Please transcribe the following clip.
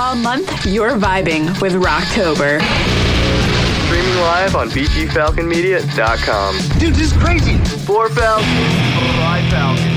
All month, you're vibing with Rocktober. Streaming live on BGFalconMedia.com. Dude, this is crazy. 4 Falcons, 5 Falcons.